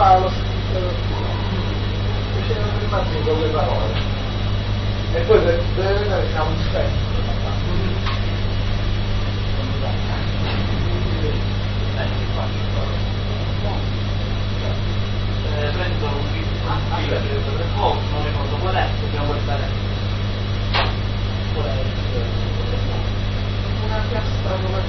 fa lo immagini con le parole e poi deve vedere che ha un specchio prendo un filo del fuoco, non ricordo qual è, dobbiamo guardare una piastra dove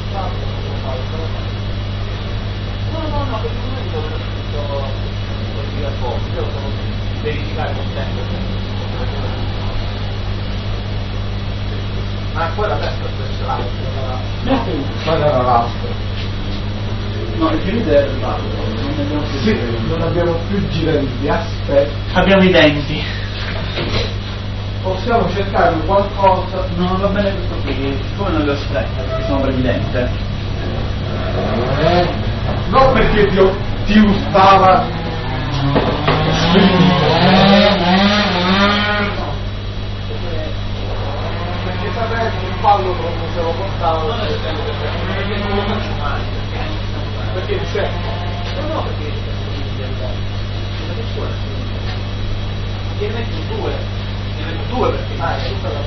no, perché non è dove ho scritto così a fuoco, io devo verificare con tempo. ma quella destra è l'altro quella era l'altro. No, il finito è arrivato, non abbiamo più Sì, non abbiamo più girelli, aspetta. Abbiamo i denti. Possiamo cercare qualcosa. No, va bene questo qui, siccome non lo aspetta, perché sono previdente. Non perché ti urtava perché sapere il fallo come se lo portava Perché non lo faccio mai, perché c'è no, perché perché suona ne metto due perché è tutta la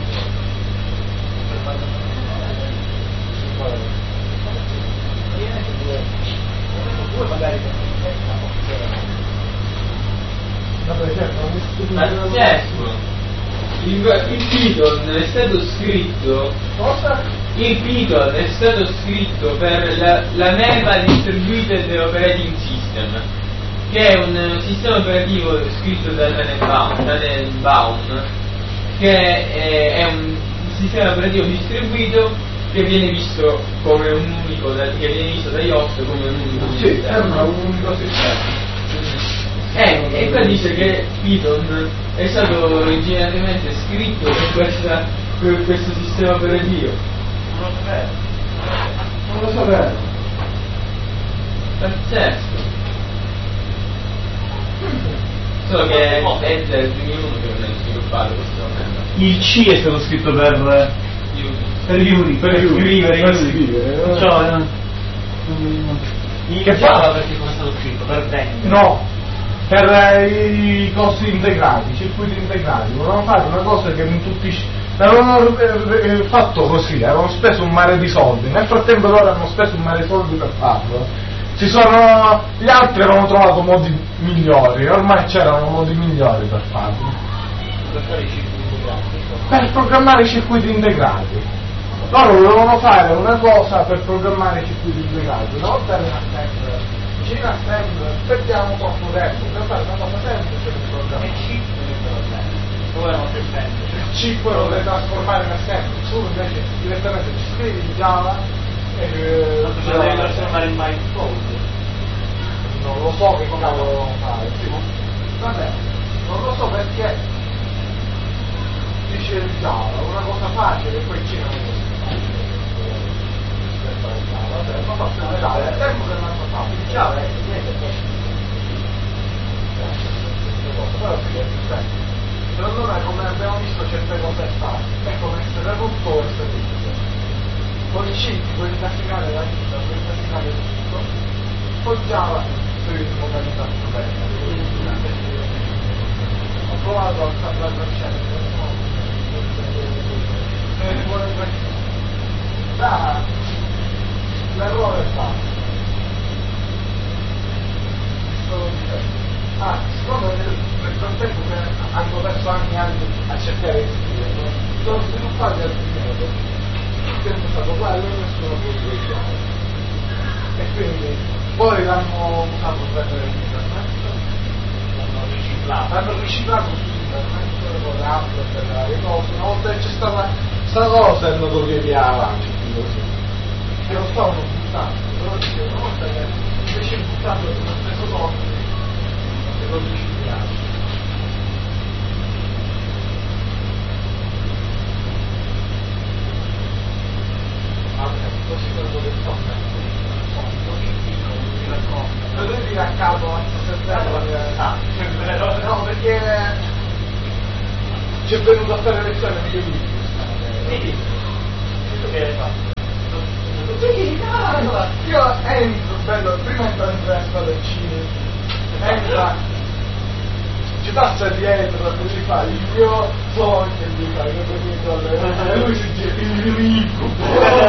due magari Ma certo, il Python è stato scritto cosa? il Python è stato scritto per la NEMA Distributed Operating System, che è un sistema operativo scritto da Daniel Baum, che è un sistema operativo distribuito che viene visto come un unico, che viene visto dagli host come un unico sistema. Sì, un unico sistema. E qua dice che Python è stato originariamente scritto per questo sistema operativo. Non lo sapevo. Pazzesco. Solo che è del 2001 che non è sviluppato questo momento. Il C è stato scritto per Yuri, per scrivere. Cioè, che Java perché come è stato scritto? Per denti? No, per i costi integrati, i circuiti integrati. Volevano fare una cosa che non tutti avevano fatto così, avevano speso un mare di soldi. Nel frattempo loro hanno speso un mare di soldi per farlo. Gli altri avevano trovato modi migliori, ormai c'erano modi migliori per farlo. Per fare i circuiti integrati? Per programmare i circuiti integrati. Loro volevano fare una cosa per programmare i circuiti integrati, una volta era in assembler, vicino assembler, aspettiamo troppo tempo, per fare una cosa semplice per programmare. E chip dove erano più semplici? Il chip lo deve trasformare in assembler, tu invece direttamente ci scrivi in Java e lo devi trasformare in bytecode. non lo so che cavolo devono fare. Vabbè, non lo so perché dice il Java, una cosa facile e poi c'era una cosa facile. Vabbè, ma fatto il Java, è il tempo che l'hanno fatto, il Java è niente però sì, è più semplice. Secondo me, come abbiamo visto certe cose fare, è come essere rotto e servizio. Con i chip puoi incasinare la vita, puoi incasinare tutto, con Java sei in modalità stupenda. Ho provato a fare la trascendenza, l'errore è fatto. Siccome nel frattempo che hanno perso anni a cercare di scriverlo, sono sviluppati altri metodi, il tempo è stato quello e nessuno può utilizzare. E quindi poi l'hanno usato per internet, l'hanno riciclato su internet, con le app per le varie cose. Una volta che c'è stata questa cosa è andato via avanti, così. Che non stavano buttando, però dicevo, una volta che invece buttando hanno preso soldi, e lo ricicliamo. Così quello che sto lo devi dire a caso no, perché ci è venuto a fare lezione di Quindi, che hai fatto? io entro, bello, prima entro in testa del cinema entra, ci passa dietro e gli fa il mio sogno, gli fa e lui si gira il mio incubo.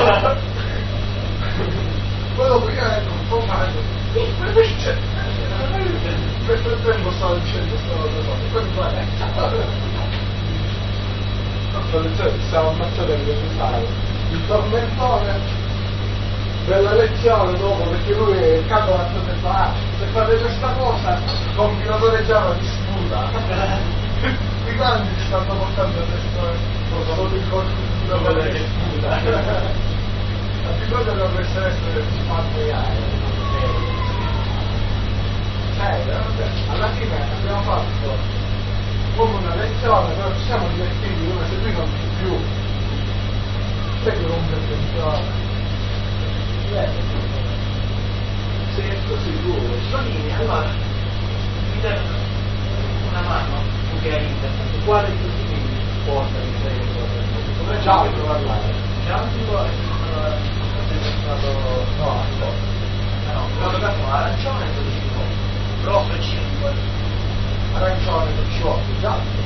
Poi dopo io ero un po' male, nel frattempo stavo dicendo poi stiamo ammazzando a risultare il tormentone della lezione dopo, perché lui è il capo della cosa e fa, se fate questa cosa compilatore Java di sputa. I grandi ci stanno portando questo solo il corso di compilatore di sputa. L'episodio dovrebbe essere ci fa alla fine abbiamo fatto come una lezione, però ci siamo divertiti, come se lui non c'è più. Sai che rompe il pensione? Sì, è così duro. Sonini, allora, mi dai una mano, tu che hai internet, quale di tutti i porta di te? Come Giacomo devo parlare? Giacomo è stato... No, aspetta. No, quello che fa arancione e 12 volte, rosso 5, Arancione 18, Giacomo.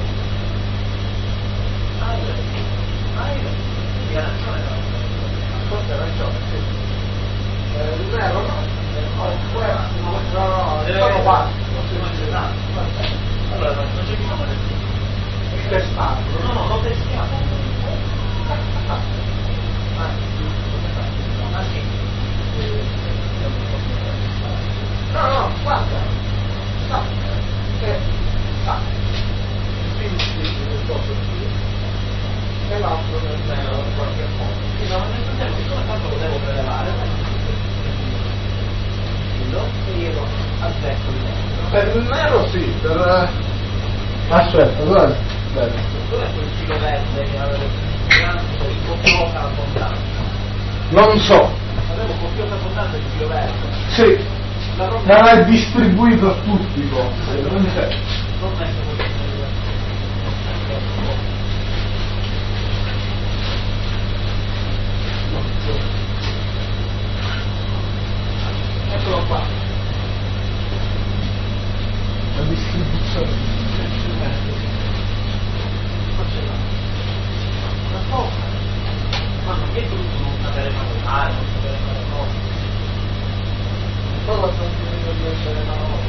Quindi arancione no. Forse arancione, sì. Il nero no? No, sono quattro. Allora, non c'è bisogno Il testato. No, lo testiamo. Sì. No, guarda. Sta. Sta. E l'altro nel nero in qualche modo. Sì, no, nel frattempo, siccome tanto lo devo prelevare, e io aspetto il nero. Per il nero sì, per... Aspetta, guarda. Dov'è quel filo verde che avevo in copiosa abbondanza? Non so. Avevo copiosa abbondanza di filo verde. Sì. La roba Non è distribuito a tutti forse, non c'è. non metto così. Eccolo qua. La distribuzione. Una cosa, ma non è brutto non sapere manovare, non sapere fare cose. Poi quando non ti vedo di essere una